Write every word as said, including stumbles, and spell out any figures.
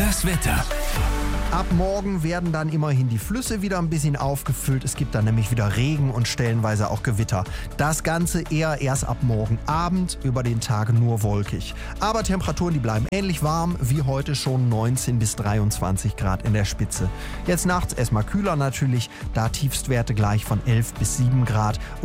Das Wetter. Ab morgen werden dann immerhin die Flüsse wieder ein bisschen aufgefüllt. Es gibt dann nämlich wieder Regen und stellenweise auch Gewitter. Das Ganze eher erst ab morgen Abend, über den Tag nur wolkig. Aber Temperaturen, die bleiben ähnlich warm wie heute schon, neunzehn bis dreiundzwanzig Grad in der Spitze. Jetzt nachts erstmal kühler natürlich, da Tiefstwerte gleich von elf bis sieben Grad.